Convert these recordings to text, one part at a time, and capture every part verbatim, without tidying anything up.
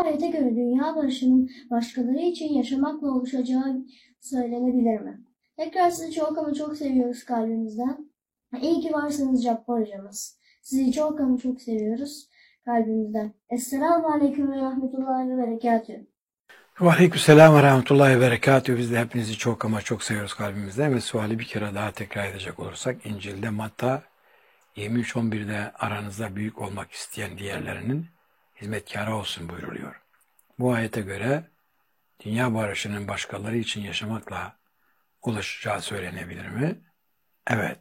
ayete göre dünya barışının başkaları için yaşamakla oluşacağı söylenebilir mi? Tekrar sizi çok ama çok seviyoruz kalbimizden. İyi ki varsınız Cabbar hocamız. Sizi çok ama çok seviyoruz kalbimizden. Esselamu Aleyküm ve Rahmetullahi ve Berekatühü. Ve Aleykümselam ve Rahmetullahi ve Berekatühü. Biz de hepinizi çok ama çok seviyoruz kalbimizden ve suali bir kere daha tekrar edecek olursak İncil'de Matta yirmi üç on birde aranızda büyük olmak isteyen diğerlerinin hizmetkarı olsun buyruluyor. Bu ayete göre dünya barışının başkaları için yaşamakla ulaşacağı söylenebilir mi? Evet.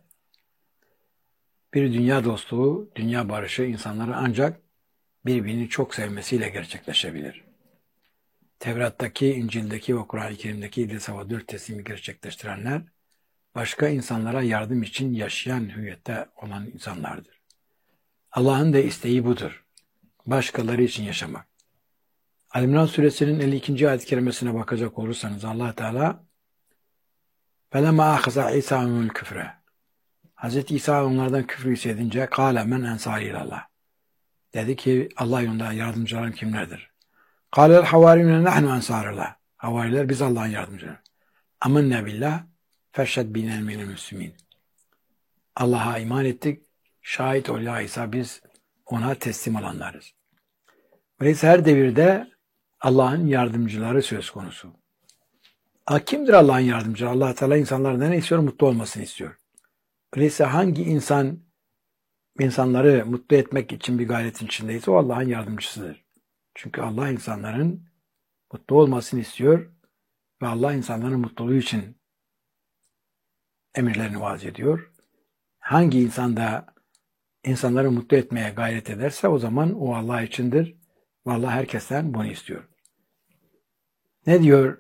Bir dünya dostluğu, dünya barışı insanları ancak birbirini çok sevmesiyle gerçekleşebilir. Tevrat'taki, İncil'deki ve Kur'an-ı Kerim'deki İdris Hava dört teslimi gerçekleştirenler, başka insanlara yardım için yaşayan hüviyette olan insanlardır. Allah'ın da isteği budur. Başkaları için yaşamak. Ali-İmran suresinin elli ikinci ayet-i kerimesine bakacak olursanız Allah Teala فَلَمَا أَخَزَ İsa مِنْ الْكُفْرَ Hazreti İsa onlardan küfrü hissedince قَالَ مَنْ اَنْصَارِ اللّٰهِ Dedi ki Allah yolunda yardımcılarım kimlerdir? قَالَ الْحَوَارِيُّنَ نَحْنُ اَنْصَارِ اللّٰهِ Havariler biz Allah'ın yardımcıları. اَمَنَّا بِاللّٰهِ فَشَّدْ بِنَا مِنَ الْمُسْلِمِينَ Allah'a iman ettik. Şahit ol ya İsa biz ona teslim olanlarız. Öyleyse her devirde Allah'ın yardımcıları söz konusu. A, kimdir Allah'ın yardımcıları? Allah Teala insanlardan ne istiyor? Mutlu olmasını istiyor. Öyleyse hangi insan insanları mutlu etmek için bir gayretin içindeyse o Allah'ın yardımcısıdır. Çünkü Allah insanların mutlu olmasını istiyor ve Allah insanların mutluluğu için emirlerini vaaz ediyor. Hangi insan da insanları mutlu etmeye gayret ederse o zaman o Allah içindir ve Allah herkesten bunu istiyor. Ne diyor?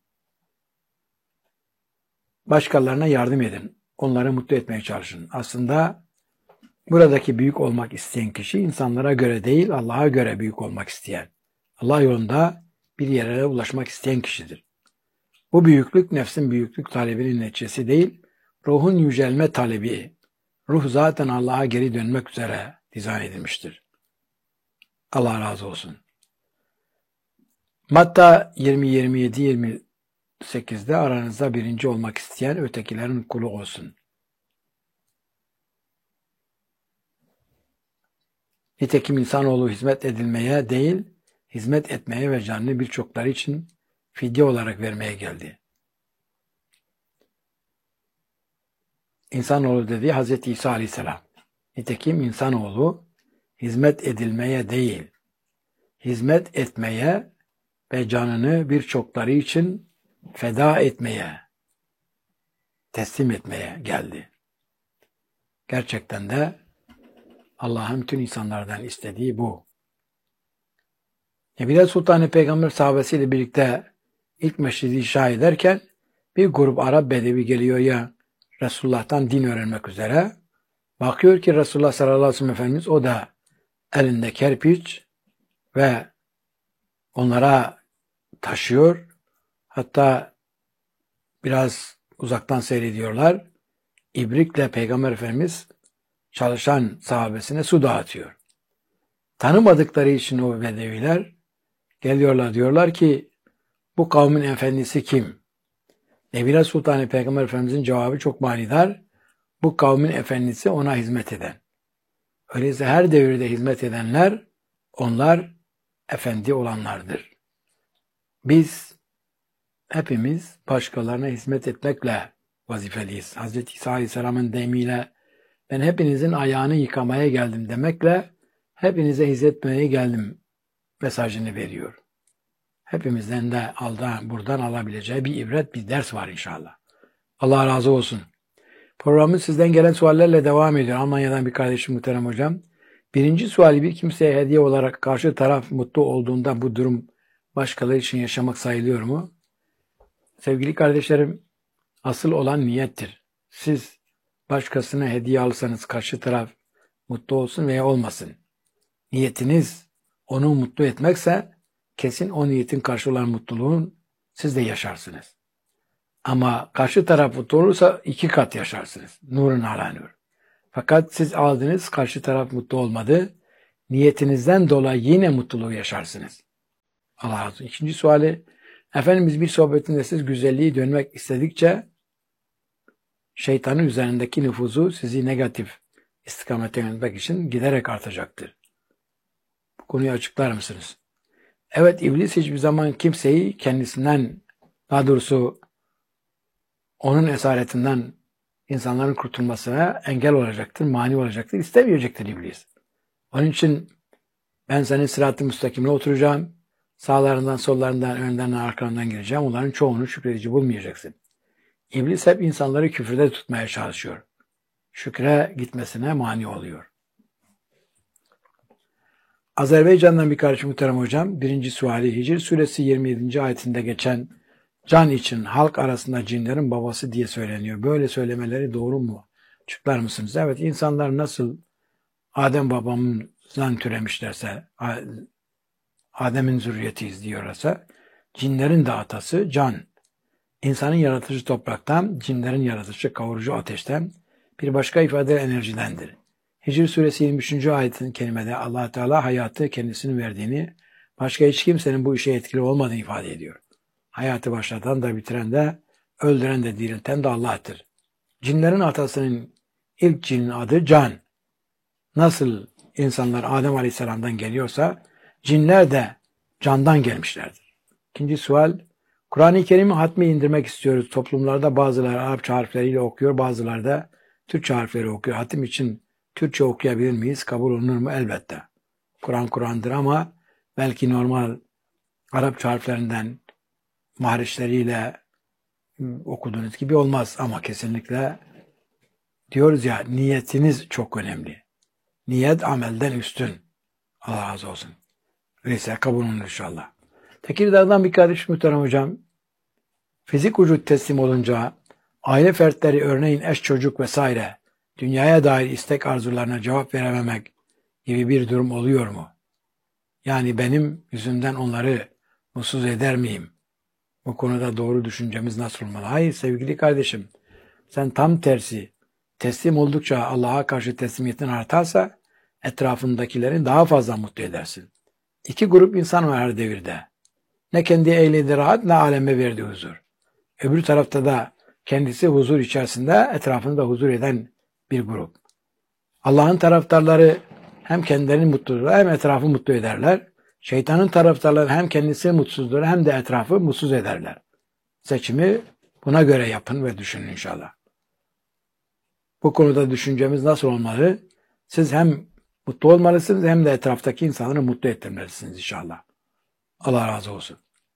Başkalarına yardım edin. Onları mutlu etmeye çalışın. Aslında buradaki büyük olmak isteyen kişi insanlara göre değil, Allah'a göre büyük olmak isteyen. Allah yolunda bir yere ulaşmak isteyen kişidir. Bu büyüklük nefsin büyüklük talebinin neticesi değil, ruhun yücelme talebi. Ruh zaten Allah'a geri dönmek üzere dizayn edilmiştir. Allah razı olsun. Matta yirmi yirmi yedi yirmi sekizde aranızda birinci olmak isteyen ötekilerin kulu olsun. Nitekim insanoğlu hizmet edilmeye değil, hizmet etmeye ve canını birçokları için fidye olarak vermeye geldi. İnsanoğlu dediği Hazreti İsa Aleyhisselam. Nitekim insanoğlu hizmet edilmeye değil, hizmet etmeye ve canını birçokları için feda etmeye, teslim etmeye geldi. Gerçekten de Allah'ın tüm insanlardan istediği bu. Nebiler Sultanı Peygamber sahabesiyle birlikte ilk meşridi inşa ederken bir grup Arap bedevi geliyor ya Resulullah'tan din öğrenmek üzere. Bakıyor ki Resulullah sallallahu aleyhi ve sellem Efendimiz o da elinde kerpiç ve onlara taşıyor. Hatta biraz uzaktan seyrediyorlar. İbrikle Peygamber Efendimiz çalışan sahabesine su dağıtıyor. Tanımadıkları için o bedeviler geliyorlar diyorlar ki bu kavmin efendisi kim? Nebiler Sultanı Peygamber Efendimizin cevabı çok manidar. Bu kavmin efendisi ona hizmet eden. Öyleyse her devirde hizmet edenler onlar efendi olanlardır. Biz hepimiz başkalarına hizmet etmekle vazifeliyiz. Hazreti İsa Aleyhisselam'ın deyimiyle ben hepinizin ayağını yıkamaya geldim demekle hepinize hizmet etmeye geldim mesajını veriyor. Hepimizden de aldan, buradan alabileceği bir ibret, bir ders var inşallah. Allah razı olsun. Programımız sizden gelen suallerle devam ediyor. Almanya'dan bir kardeşim muhterem hocam. Birinci suali bir kimseye hediye olarak karşı taraf mutlu olduğunda bu durum başkaları için yaşamak sayılıyor mu? Sevgili kardeşlerim, asıl olan niyettir. Siz başkasına hediye alırsanız karşı taraf mutlu olsun veya olmasın. Niyetiniz onu mutlu etmekse kesin o niyetin karşı olan mutluluğun siz de yaşarsınız. Ama karşı taraf mutlu olursa iki kat yaşarsınız. Nurun ala nur. Fakat siz aldınız, karşı taraf mutlu olmadı. Niyetinizden dolayı yine mutluluğu yaşarsınız. Allah razı olsun. İkinci suali, Efendimiz bir sohbetinde siz güzelliği dönmek istedikçe şeytanın üzerindeki nüfuzu sizi negatif istikamete yönetmek için giderek artacaktır. Bu konuyu açıklar mısınız? Evet, iblis hiçbir zaman kimseyi kendisinden, daha doğrusu onun esaretinden insanların kurtulmasına engel olacaktır, mani olacaktır, istemeyecektir iblis. Onun için ben senin sırat-ı müstakimine oturacağım, sağlarından, sollarından, önden, arkandan gireceğim, onların çoğunu şükredici bulmayacaksın. İblis hep insanları küfürde tutmaya çalışıyor. Şükre gitmesine mani oluyor. Azerbaycan'dan bir kardeşim muhterem hocam, birinci suali Hicr suresi yirmi yedinci ayetinde geçen can için halk arasında cinlerin babası diye söyleniyor. Böyle söylemeleri doğru mu? Açıklar mısınız? Evet, insanlar nasıl Adem babamızdan türemişlerse, Adem'in zürriyetiyiz diyorlarsa, cinlerin de atası can. İnsanın yaratıcı topraktan, cinlerin yaratıcı kavurucu ateşten, bir başka ifade enerjidendir. Hicr suresi yirmi üçüncü ayetin kelimede Allah Teala hayatı kendisinin verdiğini, başka hiç kimsenin bu işe etkili olmadığını ifade ediyor. Hayatı başlatan da bitiren de, öldüren de dirilten de Allah'tır. Cinlerin atasının ilk cinin adı Can. Nasıl insanlar Adem Aleyhisselam'dan geliyorsa, cinler de candan gelmişlerdir. İkinci sual, Kur'an-ı Kerim'i hatmi indirmek istiyoruz. Toplumlarda bazıları Arapça harfleriyle okuyor, bazıları da Türkçe harfleri okuyor. Hatim için Türkçe okuyabilir miyiz? Kabul olunur mu? Elbette. Kur'an Kur'an'dır ama belki normal Arapça harflerinden mahreçleriyle okuduğunuz gibi olmaz. Ama kesinlikle diyoruz ya, niyetiniz çok önemli. Niyet amelden üstün. Allah razı olsun. Öyleyse kabul olunur inşallah. Tekirdağ'dan bir kardeş muhterem hocam, fizik vücut teslim olunca aile fertleri örneğin eş çocuk vesaire dünyaya dair istek arzularına cevap verememek gibi bir durum oluyor mu? Yani benim yüzümden onları mutsuz eder miyim? Bu konuda doğru düşüncemiz nasıl olmalı? Hayır sevgili kardeşim, sen tam tersi teslim oldukça Allah'a karşı teslimiyetin artarsa etrafındakileri daha fazla mutlu edersin. İki grup insan var her devirde. Ne kendi eyledi rahat ne aleme verdi huzur. Öbür tarafta da kendisi huzur içerisinde etrafında huzur eden bir grup. Allah'ın taraftarları hem kendilerini mutlu hem etrafı mutlu ederler. Şeytanın taraftarları hem kendisi mutsuzdur hem de etrafı mutsuz ederler. Seçimi buna göre yapın ve düşünün inşallah. Bu konuda düşüncemiz nasıl olmalı? Siz hem mutlu olmalısınız hem de etraftaki insanları mutlu ettirmelisiniz inşallah. Allah razı olsun.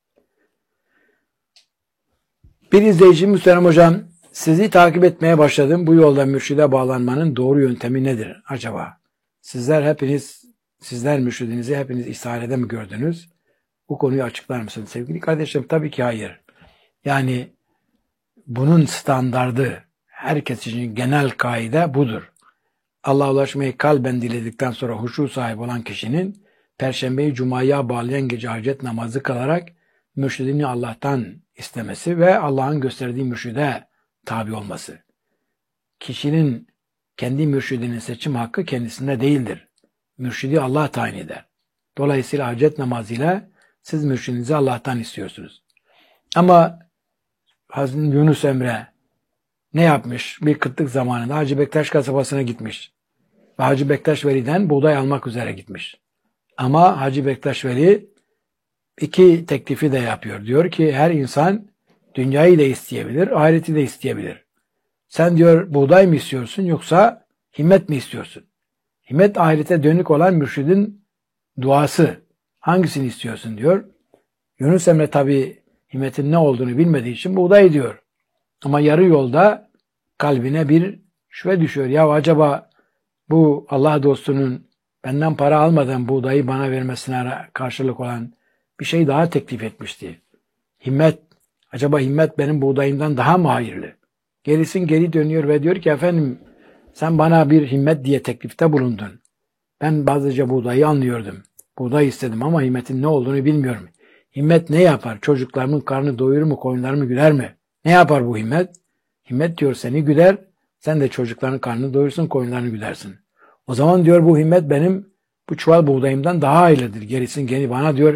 Bir izleyicim Müslüman hocam, sizi takip etmeye başladım. Bu yolda mürşide bağlanmanın doğru yöntemi nedir acaba? Sizler hepiniz, sizler mürşidinizi hepiniz İsrail'de mi gördünüz? Bu konuyu açıklar mısınız sevgili kardeşim? Tabii ki hayır. Yani bunun standardı, herkes için genel kaide budur. Allah'a ulaşmayı kalben diledikten sonra huşu sahibi olan kişinin Perşembeyi Cuma'ya bağlayan gece hacet namazı kılarak mürşidini Allah'tan istemesi ve Allah'ın gösterdiği mürşide tabi olması. Kişinin kendi mürşidinin seçim hakkı kendisinde değildir. Mürşidi Allah tayin eder. Dolayısıyla hacet namazıyla siz mürşidinizi Allah'tan istiyorsunuz. Ama Hazreti Yunus Emre ne yapmış? Bir kıtlık zamanında Hacı Bektaş kasabasına gitmiş. Ve Hacı Bektaş Veli'den buğday almak üzere gitmiş. Ama Hacı Bektaş Veli iki teklifi de yapıyor. Diyor ki her insan dünyayı da isteyebilir, ahireti de isteyebilir. Sen diyor buğday mı istiyorsun yoksa himmet mi istiyorsun? Himmet ahirete dönük olan mürşidin duası. Hangisini istiyorsun diyor. Yunus Emre tabi himmetin ne olduğunu bilmediği için buğday diyor. Ama yarı yolda kalbine bir şüphe düşüyor. Ya acaba bu Allah dostunun benden para almadan buğdayı bana vermesine karşılık olan bir şey daha teklif etmişti. Himmet, acaba himmet benim buğdayımdan daha mı hayırlı? Gerisin geri dönüyor ve diyor ki efendim sen bana bir himmet diye teklifte bulundun. Ben bazıca buğdayı anlıyordum. Buğday istedim ama himmetin ne olduğunu bilmiyorum. Himmet ne yapar? Çocuklarımın karnı doyurur mu? Koyunlarımı güder mi? Ne yapar bu himmet? Himmet diyor seni güder. Sen de çocukların karnını doyursun, koyunlarını güdersin. O zaman diyor bu himmet benim bu çuval buğdayımdan daha hayırlıdır. Gerisin geri bana diyor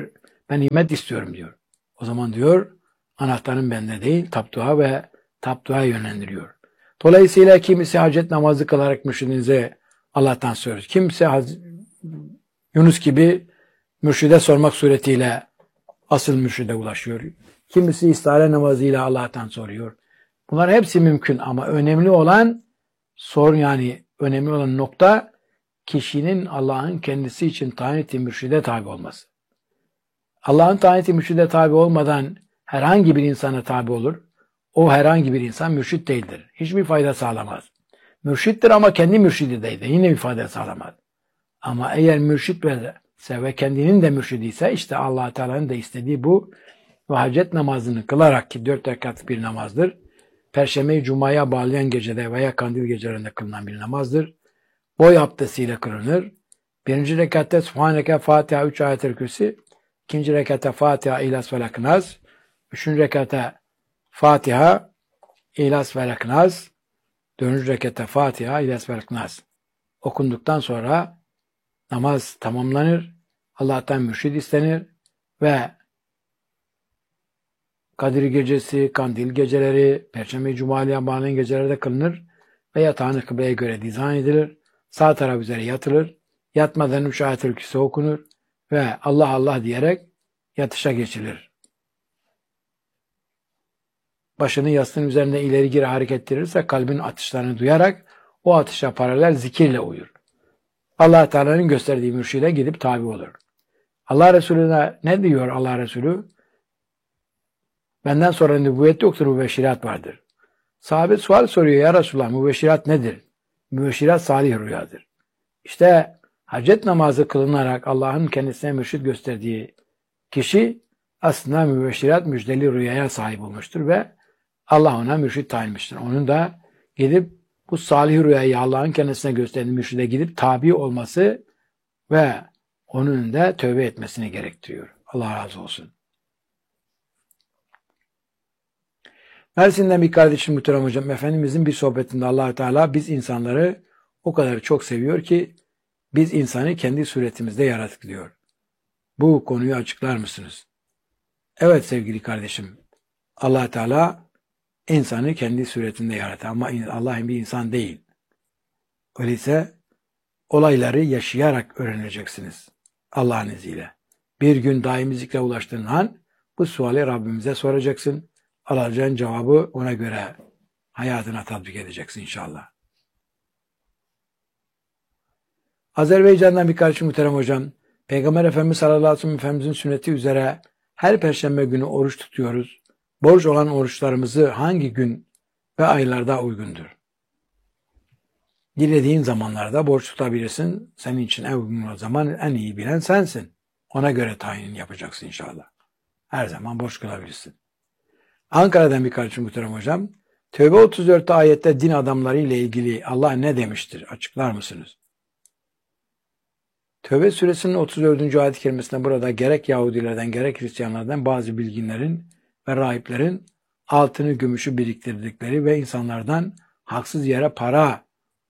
Ben nimet istiyorum diyor. O zaman diyor anahtarın bende değil, tapdua ve tapduaya yönlendiriyor. Dolayısıyla kimisi hacet namazı kılarak mürşidinize Allah'tan soruyor. Kimisi Yunus gibi mürşide sormak suretiyle asıl mürşide ulaşıyor. Kimisi istihare namazıyla Allah'tan soruyor. Bunlar hepsi mümkün ama önemli olan sorun yani önemli olan nokta kişinin Allah'ın kendisi için tayin ettiği mürşide tabi olması. Allah'ın tayin ettiği mürşide tabi olmadan herhangi bir insana tabi olur. O herhangi bir insan mürşit değildir. Hiçbir fayda sağlamaz. Mürşittir ama kendi mürşidi değil de yine bir fayda sağlamaz. Ama eğer mürşit ve ve kendinin de mürşidi ise işte Allah Teala'nın da istediği bu ve hacet namazını kılarak ki dört rekatlık bir namazdır. Perşembe-i Cuma'ya bağlayan gecede veya kandil gecelerinde kılınan bir namazdır. Boy abdestiyle kılınır. Birinci rekatte Subhaneke Fatiha üç ayet-el kürsi, ikinci rekatte Fatiha, İhlas, Felak, Nas, üçüncü rekatte Fatiha, İhlas, Felak, Nas, dördüncü rekatte Fatiha, İhlas, Felak, Nas okunduktan sonra namaz tamamlanır. Allah'tan mürşid istenir ve Kadir Gecesi, Kandil Geceleri, Perşembe Cuma'ya bağlayan gecelerde kılınır ve yatağını kıbleye göre dizayn edilir. Sağ taraf üzere yatılır. Yatmadan üç ayet-el kürsi okunur ve Allah Allah diyerek yatışa geçilir. Başını yastığın üzerinde ileri geri hareket ettirirse kalbin atışlarını duyarak o atışa paralel zikirle uyur. Allah Teala'nın gösterdiği mürşide gidip tabi olur. Allah Resulü'ne ne diyor Allah Resulü? Benden sonra nübüvvet yoktur, mübeşşirat vardır. Sahabe sual soruyor, ya Resulullah mübeşşirat nedir? Mübeşşirat salih rüyadır. İşte hacet namazı kılınarak Allah'ın kendisine mürşid gösterdiği kişi aslında mübeşşirat müjdeli rüyaya sahip olmuştur ve Allah ona mürşid tayinmiştir. Onun da gidip bu salih rüyayı Allah'ın kendisine gösterdiği mürşide gidip tabi olması ve onun da tövbe etmesini gerektiriyor. Allah razı olsun. Mersin'den bir kardeşim muhterem hocam, Efendimizin bir sohbetinde Allah Teala biz insanları o kadar çok seviyor ki biz insanı kendi suretimizde yarattık diyor. Bu konuyu açıklar mısınız? Evet sevgili kardeşim, Allah Teala insanı kendi suretinde yarattı ama Allah bir insan değil. Öyleyse olayları yaşayarak öğreneceksiniz Allah'ın izniyle. Bir gün daimi zikre ulaştığın an bu suali Rabbimize soracaksın. Alacağın cevabı ona göre hayatına tatbik edeceksin inşallah. Azerbaycan'dan bir kardeşim muhterem hocam, Peygamber Efendimiz sallallahu aleyhi ve sellem Efendimizin sünneti üzere her perşembe günü oruç tutuyoruz. Borç olan oruçlarımızı hangi gün ve aylarda uygundur? Dilediğin zamanlarda borç tutabilirsin. Senin için en uygun zaman en iyi bilen sensin. Ona göre tayin yapacaksın inşallah. Her zaman borç kılabilirsin. Ankara'dan bir kardeşim muhterem hocam, Tevbe otuz dörtte ayette din adamları ile ilgili Allah ne demiştir? Açıklar mısınız? Tevbe suresinin otuz dördüncü ayet-i kerimesinde burada gerek Yahudilerden gerek Hristiyanlardan bazı bilginlerin ve rahiplerin altını gümüşü biriktirdikleri ve insanlardan haksız yere para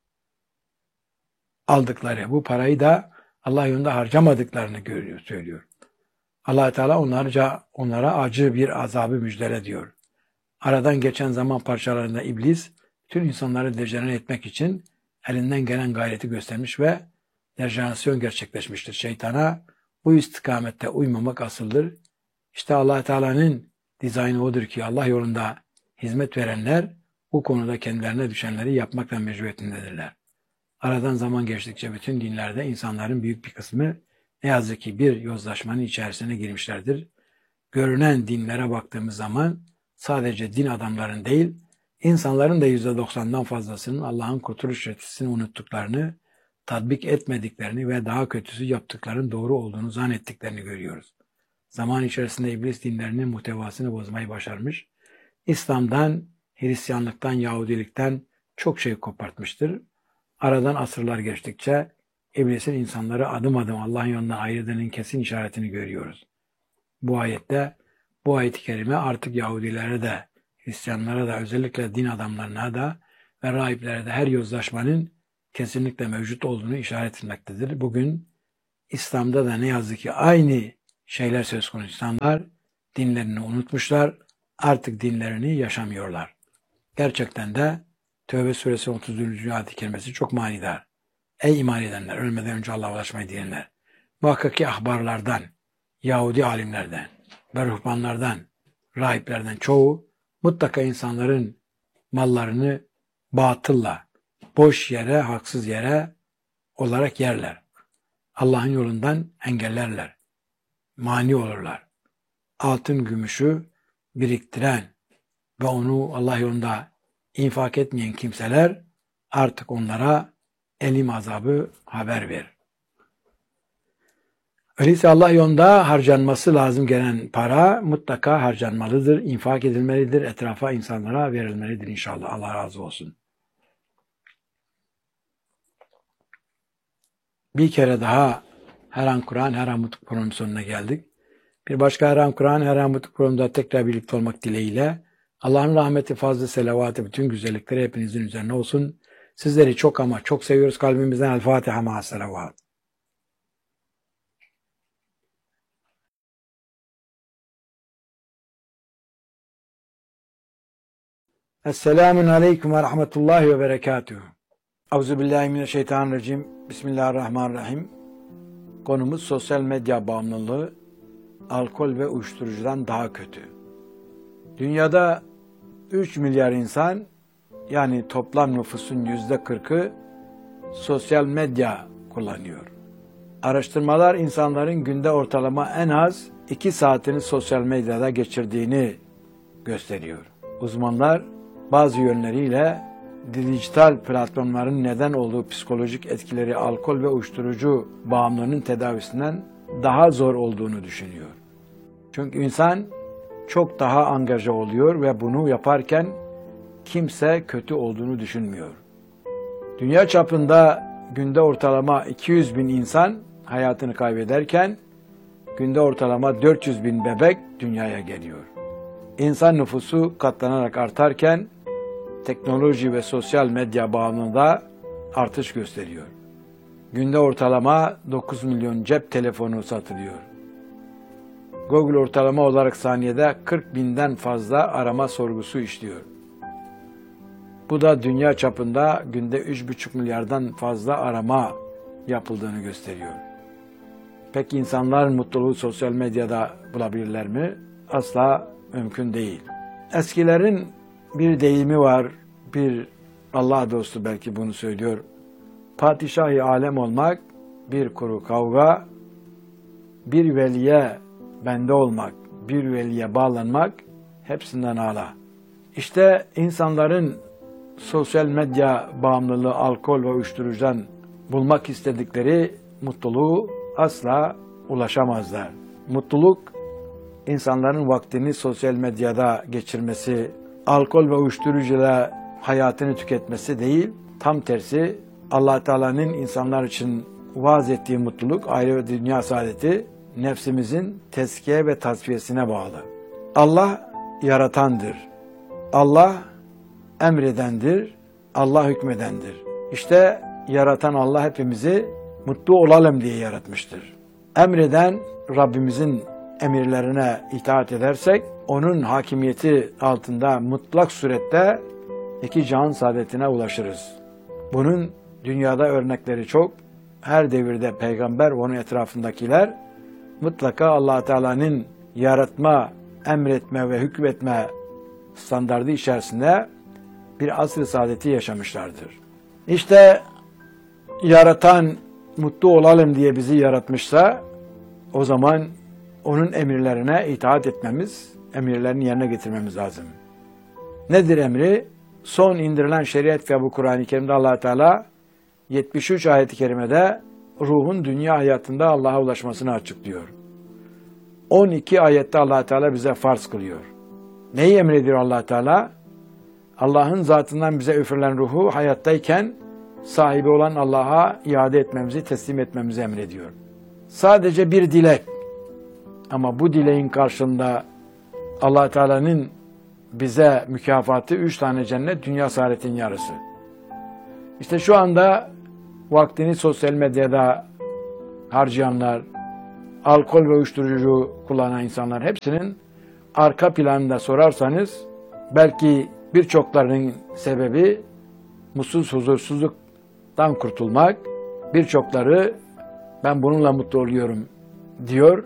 aldıkları, bu parayı da Allah yolunda harcamadıklarını görüyor, söylüyor. Allah Teala onlarca, onlara acı bir azabı müjdele diyor. Aradan geçen zaman parçalarında iblis bütün insanları dejenere etmek için elinden gelen gayreti göstermiş ve dejenerasyon gerçekleşmiştir. Şeytana bu istikamette uymamak asıldır. İşte Allah Teala'nın dizaynı odur ki Allah yolunda hizmet verenler bu konuda kendilerine düşenleri yapmakla mecburiyetindedirler. Aradan zaman geçtikçe bütün dinlerde insanların büyük bir kısmı ne yazık ki bir yozlaşmanın içerisine girmişlerdir. Görünen dinlere baktığımız zaman sadece din adamların değil, insanların da yüzde doksandan fazlasının Allah'ın kurtuluş yetisini unuttuklarını, tatbik etmediklerini ve daha kötüsü yaptıklarının doğru olduğunu zannettiklerini görüyoruz. Zaman içerisinde iblis dinlerinin muhtevasını bozmayı başarmış, İslam'dan, Hristiyanlıktan, Yahudilikten çok şey kopartmıştır. Aradan asırlar geçtikçe iblisin insanları adım adım Allah'ın yolundan ayırdığının kesin işaretini görüyoruz. Bu ayette, bu ayet-i kerime artık Yahudilere de, Hristiyanlara da, özellikle din adamlarına da ve rahiplere de her yozlaşmanın kesinlikle mevcut olduğunu işaret etmektedir. Bugün İslam'da da ne yazık ki aynı şeyler söz konusu. İnsanlar dinlerini unutmuşlar, artık dinlerini yaşamıyorlar. Gerçekten de Tevbe suresi otuz dördüncü ayet-i kerimesi çok manidar. Ey iman edenler, ölmeden önce Allah'a ulaşmayı diyenler, muhakkak ki ahbarlardan, Yahudi alimlerden ve ruhbanlardan, rahiplerden çoğu mutlaka insanların mallarını batılla, boş yere, haksız yere olarak yerler. Allah'ın yolundan engellerler. Mani olurlar. Altın, gümüşü biriktiren ve onu Allah yolunda infak etmeyen kimseler artık onlara elim azabı haber verir. Öyleyse Allah yolunda harcanması lazım gelen para mutlaka harcanmalıdır, infak edilmelidir, etrafa, insanlara verilmelidir inşallah. Allah razı olsun. Bir kere daha Her An Kur'an, Her An Mutluluk programının sonuna geldik. Bir başka Her An Kur'an, Her An Mutluluk programında tekrar birlikte olmak dileğiyle Allah'ın rahmeti, fazla selavatı, bütün güzellikleri hepinizin üzerine olsun. Sizleri çok ama çok seviyoruz kalbimizden. El Fatiha ma'a selavat. Esselamun aleyküm ve rahmetullahi ve berekatuhu. Euzubillahimineşşeytanirracim. Bismillahirrahmanirrahim. Konumuz sosyal medya bağımlılığı, alkol ve uyuşturucudan daha kötü. Dünyada üç milyar insan, yani toplam nüfusun yüzde kırkı sosyal medya kullanıyor. Araştırmalar insanların günde ortalama en az iki saatini sosyal medyada geçirdiğini gösteriyor. Uzmanlar bazı yönleriyle dijital platformların neden olduğu psikolojik etkileri alkol ve uyuşturucu bağımlılığının tedavisinden daha zor olduğunu düşünüyor. Çünkü insan çok daha angaja oluyor ve bunu yaparken kimse kötü olduğunu düşünmüyor. Dünya çapında günde ortalama iki yüz bin insan hayatını kaybederken günde ortalama dört yüz bin bebek dünyaya geliyor. İnsan nüfusu katlanarak artarken teknoloji ve sosyal medya bağımlılığında artış gösteriyor. Günde ortalama dokuz milyon cep telefonu satılıyor. Google ortalama olarak saniyede kırk binden fazla arama sorgusu işliyor. Bu da dünya çapında günde üç buçuk milyardan fazla arama yapıldığını gösteriyor. Peki insanlar mutluluğu sosyal medyada bulabilirler mi? Asla mümkün değil. Eskilerin bir deyimi var, bir Allah dostu belki bunu söylüyor. Padişah-ı alem olmak, bir kuru kavga, bir veliye bende olmak, bir veliye bağlanmak hepsinden âlâ. İşte insanların sosyal medya bağımlılığı, alkol ve uyuşturucudan bulmak istedikleri mutluluğu asla ulaşamazlar. Mutluluk, insanların vaktini sosyal medyada geçirmesi, alkol ve uyuşturucuyla hayatını tüketmesi değil, tam tersi Allah Teala'nın insanlar için vaaz ettiği mutluluk, aile ve dünya saadeti nefsimizin tezkiye ve tasfiyesine bağlı. Allah yaratandır. Allah emredendir. Allah hükmedendir. İşte yaratan Allah hepimizi mutlu olalım diye yaratmıştır. Emreden Rabbimizin emirlerine itaat edersek, onun hakimiyeti altında mutlak surette iki cihan saadetine ulaşırız. Bunun dünyada örnekleri çok. Her devirde peygamber ve onun etrafındakiler mutlaka Allah Teala'nın yaratma, emretme ve hükmetme standardı içerisinde bir asr-ı saadeti yaşamışlardır. İşte yaratan mutlu olalım diye bizi yaratmışsa o zaman onun emirlerine itaat etmemiz, emirlerini yerine getirmemiz lazım. Nedir emri? Son indirilen şeriat ve bu Kur'an-ı Kerim'de Allah Teala yetmiş üç ayet-i kerimede ruhun dünya hayatında Allah'a ulaşmasını açıklıyor. on iki ayette Allah Teala bize farz kılıyor. Neyi emrediyor Allah Teala? Allah'ın zatından bize üfürülen ruhu hayattayken sahibi olan Allah'a iade etmemizi, teslim etmemizi emrediyor. Sadece bir dilek. Ama bu dileğin karşılığında Allah Teala'nın bize mükafatı üç tane cennet, dünya saadetin yarısı. İşte şu anda vaktini sosyal medyada harcayanlar, alkol ve uyuşturucu kullanan insanlar hepsinin arka planında sorarsanız belki birçoklarının sebebi mutsuz, huzursuzluktan kurtulmak. Birçokları ben bununla mutlu oluyorum diyor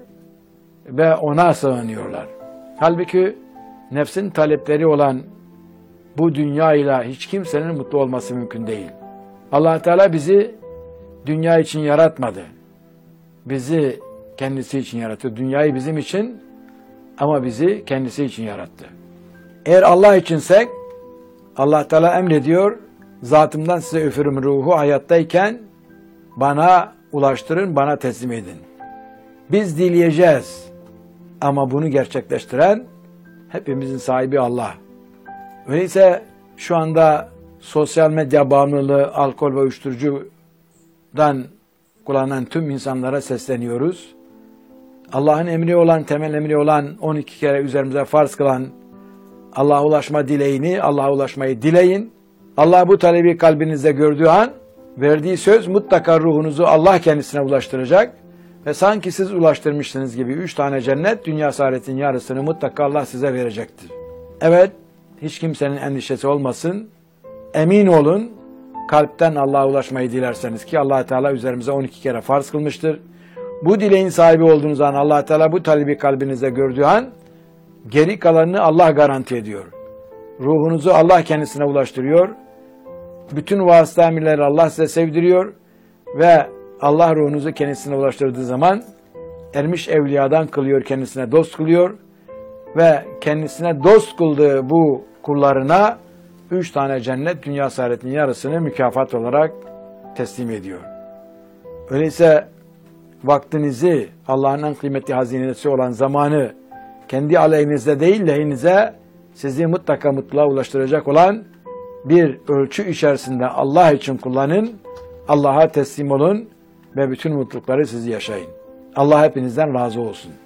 ve ona sığınıyorlar. Halbuki nefsin talepleri olan bu dünyayla hiç kimsenin mutlu olması mümkün değil. Allah Teala bizi dünya için yaratmadı. Bizi kendisi için yarattı. Dünyayı bizim için ama bizi kendisi için yarattı. Eğer Allah içinsek Allah Teala emrediyor, zatımdan size üfürüm ruhu hayattayken bana ulaştırın, bana teslim edin. Biz dileyeceğiz ama bunu gerçekleştiren hepimizin sahibi Allah. Öyleyse şu anda sosyal medya bağımlılığı, alkol ve uyuşturucudan kullanan tüm insanlara sesleniyoruz. Allah'ın emri olan, temel emri olan, on iki kere üzerimize farz kılan Allah'a ulaşma dileğini, Allah'a ulaşmayı dileyin. Allah bu talebi kalbinizde gördüğü an, verdiği söz mutlaka ruhunuzu Allah kendisine ulaştıracak. Ve sanki siz ulaştırmışsınız gibi üç tane cennet, dünya saadetin yarısını mutlaka Allah size verecektir. Evet, hiç kimsenin endişesi olmasın. Emin olun, kalpten Allah'a ulaşmayı dilerseniz ki Allah Teala üzerimize on iki kere farz kılmıştır. Bu dileğin sahibi olduğunuz an Allah Teala bu talebi kalbinizde gördüğü an geri kalanını Allah garanti ediyor. Ruhunuzu Allah kendisine ulaştırıyor. Bütün vasıta emirleri Allah size sevdiriyor ve Allah ruhunuzu kendisine ulaştırdığı zaman ermiş evliyadan kılıyor, kendisine dost kılıyor ve kendisine dost kıldığı bu kullarına üç tane cennet, dünya saadetinin yarısını mükafat olarak teslim ediyor. Öyleyse vaktinizi, Allah'ın en kıymetli hazinesi olan zamanı kendi aleyhinizde değil lehinize sizi mutlaka mutluluğa ulaştıracak olan bir ölçü içerisinde Allah için kullanın, Allah'a teslim olun ve bütün mutlulukları sizi yaşayın. Allah hepinizden razı olsun.